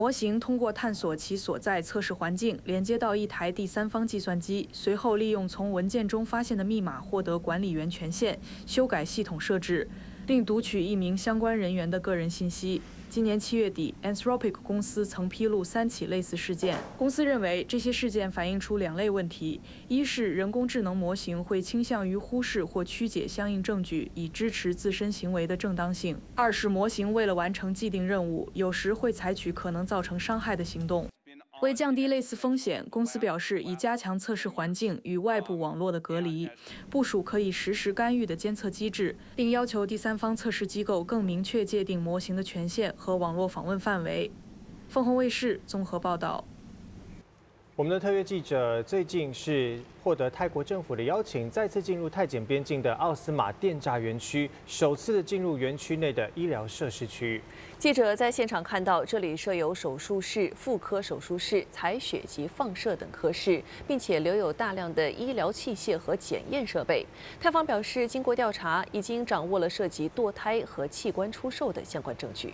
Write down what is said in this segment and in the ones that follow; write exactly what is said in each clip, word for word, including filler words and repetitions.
模型通过探索其所在测试环境，连接到一台第三方计算机，随后利用从文件中发现的密码获得管理员权限，修改系统设置，并读取一名相关人员的个人信息。今年七月底 ，Anthropic 公司曾披露三起类似事件。公司认为这些事件反映出两类问题：一是人工智能模型会倾向于忽视或曲解相应证据，以支持自身行为的正当性；二是模型为了完成既定任务，有时会采取可能造成伤害的行动。为降低类似风险，公司表示已加强测试环境与外部网络的隔离，部署可以实时干预的监测机制，并要求第三方测试机构更明确界定模型的权限和网络访问范围。凤凰卫视综合报道。 我们的特约记者最近是获得泰国政府的邀请，再次进入泰检边境的奥斯马电栅园区，首次进入园区内的医疗设施区域。 记者在现场看到，这里设有手术室、妇科手术室、采血及放射等科室，并且留有大量的医疗器械和检验设备。泰方表示，经过调查，已经掌握了涉及堕胎和器官出售的相关证据。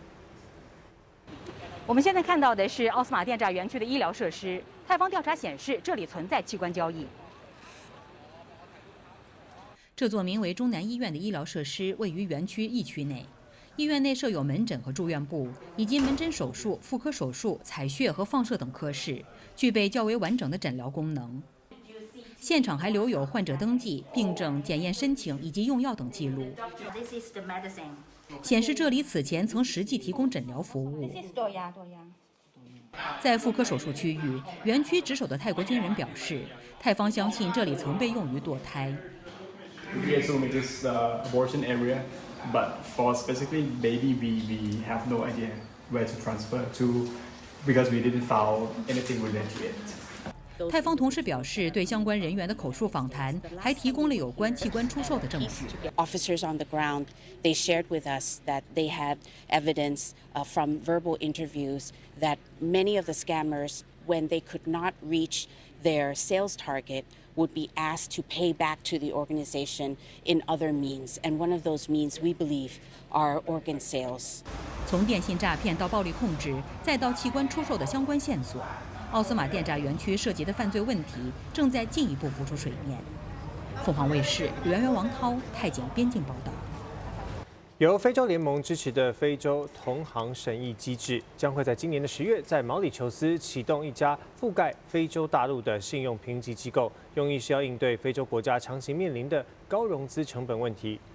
我们现在看到的是奥斯马电栅园区的医疗设施。泰方调查显示，这里存在器官交易。 这座名为中南医院的医疗设施位于园区一区内。医院内设有门诊和住院部，以及门诊手术、妇科手术、采血和放射等科室，具备较为完整的诊疗功能。现场还留有患者登记、病症、检验申请以及用药等记录，显示这里此前曾实际提供诊疗服务。在妇科手术区域，园区值守的泰国军人表示，泰方相信这里曾被用于堕胎。 We assume it is the abortion area, but for specifically baby, we we have no idea where to transfer to, because we didn't found anything related to it. 泰方同时表示，对相关人员的口述访谈还提供了有关器官出售的证据。 Officers on the ground, they shared with us that they had evidence uh, from verbal interviews that many of the scammers, when they could not reach their sales target, would be asked to pay back to the organization in other means. And one of those means, we believe, are organ sales. 从电信诈骗到暴力控制，再到器官出售的相关线索。奥斯马电栅园区涉及的犯罪问题正在进一步浮出水面。凤凰卫视袁源王涛泰检边境报道。 由非洲联盟支持的非洲同行审议机制将会在今年的十月在毛里求斯启动一家覆盖非洲大陆的信用评级机构，用意是要应对非洲国家长期面临的高融资成本问题。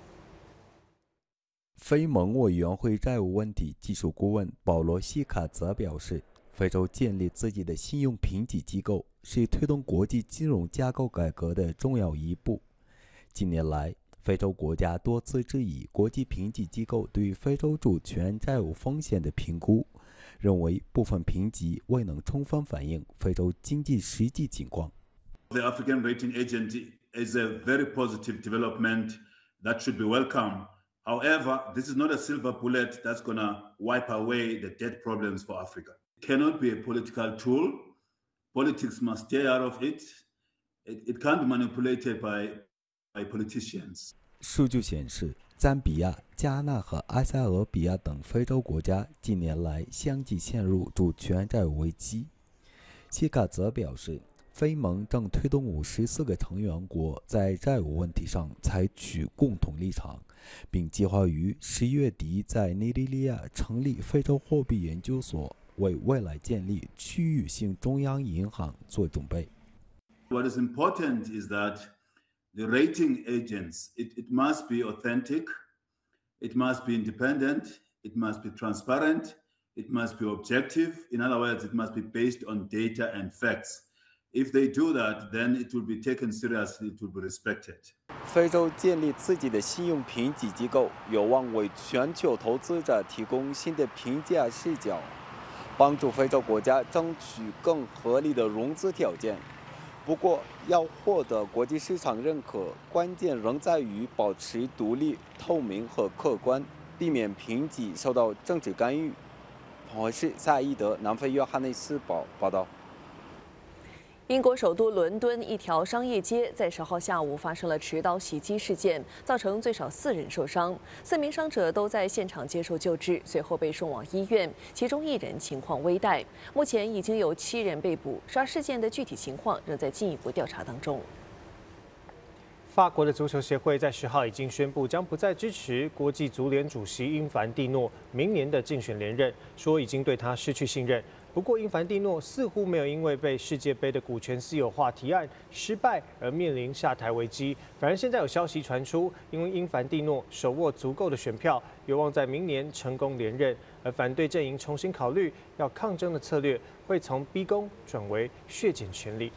非盟委员会债务问题技术顾问保罗·西卡则表示，非洲建立自己的信用评级机构是推动国际金融架构改革的重要一步。近年来，非洲国家多次质疑国际评级机构对非洲主权债务风险的评估，认为部分评级未能充分反映非洲经济实际情况。 The African Rating Agency is a very positive development that should be welcome. However, this is not a silver bullet that's going to wipe away the debt problems for Africa. It cannot be a political tool. Politics must stay out of it. It, it can't be manipulated by, by politicians. 数据显示，赞比亚、加纳和埃塞俄比亚等非洲国家近年来相继陷入主权债务危机。西卡则表示，非盟正推动五十四个成员国在债务问题上采取共同立场，并计划于十一月底在尼日利亚成立非洲货币研究所，为未来建立区域性中央银行做准备。 What is important is that the rating agents, it, it must be authentic, it must be independent, it must be transparent, it must be objective. In other words, it must be based on data and facts. If they do that, then it will be taken seriously, it will be respected. 非洲建立自己的信用评级机构，有望为全球投资者提供新的评价视角，帮助非洲国家争取更合理的融资条件。不过，要获得国际市场认可，关键仍在于保持独立、透明和客观，避免评级受到政治干预。我是萨伊德，南非约翰内斯堡报道。 英国首都伦敦一条商业街在十号下午发生了持刀袭击事件，造成最少四人受伤，四名伤者都在现场接受救治，随后被送往医院，其中一人情况危殆。目前已经有七人被捕，杀事件的具体情况仍在进一步调查当中。 法国的足球协会在十号已经宣布，将不再支持国际足联主席因凡蒂诺明年的竞选连任，说已经对他失去信任。不过，因凡蒂诺似乎没有因为被世界杯的股权私有化提案失败而面临下台危机，反而现在有消息传出，因为因凡蒂诺手握足够的选票，有望在明年成功连任。而反对阵营重新考虑要抗争的策略，会从逼宫转为削减权力。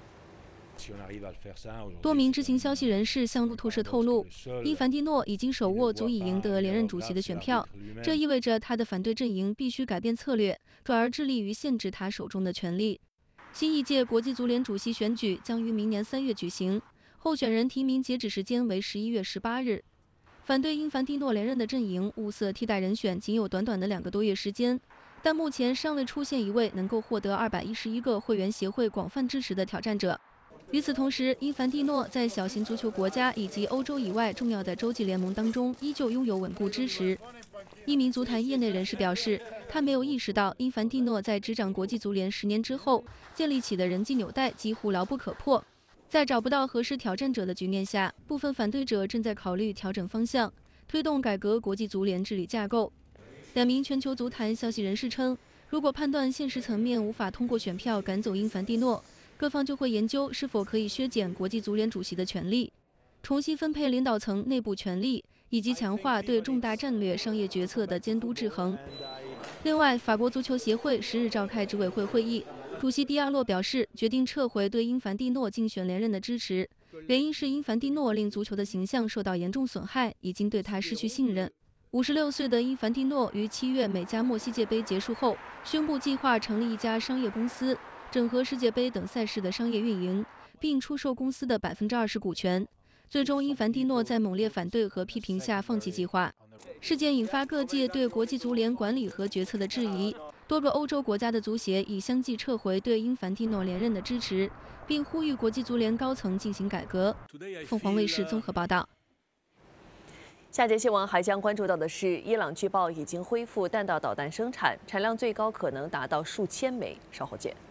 多名知情消息人士向路透社透露，因凡蒂诺已经手握足以赢得连任主席的选票，这意味着他的反对阵营必须改变策略，转而致力于限制他手中的权力。新一届国际足联主席选举将于明年三月举行，候选人提名截止时间为十一月十八日。反对因凡蒂诺连任的阵营物色替代人选仅有短短的两个多月时间，但目前尚未出现一位能够获得二百一十一个会员协会广泛支持的挑战者。 与此同时，因凡蒂诺在小型足球国家以及欧洲以外重要的洲际联盟当中依旧拥有稳固支持。一名足坛业内人士表示，他没有意识到因凡蒂诺在执掌国际足联十年之后建立起的人际纽带几乎牢不可破。在找不到合适挑战者的局面下，部分反对者正在考虑调整方向，推动改革国际足联治理架构。两名全球足坛消息人士称，如果判断现实层面无法通过选票赶走因凡蒂诺， 各方就会研究是否可以削减国际足联主席的权力，重新分配领导层内部权力，以及强化对重大战略商业决策的监督制衡。另外，法国足球协会十日召开执委会会议，主席迪亚洛表示，决定撤回对因凡蒂诺竞选连任的支持，原因是因凡蒂诺令足球的形象受到严重损害，已经对他失去信任。五十六岁的因凡蒂诺于七月美加墨世界杯结束后，宣布计划成立一家商业公司。 整合世界杯等赛事的商业运营，并出售公司的百分之二十股权。最终，因凡蒂诺在猛烈反对和批评下放弃计划。事件引发各界对国际足联管理和决策的质疑。多个欧洲国家的足协已相继撤回对因凡蒂诺连任的支持，并呼吁国际足联高层进行改革。凤凰卫视综合报道。 下节新闻还将关注到的是，伊朗据报已经恢复弹道导弹生产，产量最高可能达到数千枚。稍后见。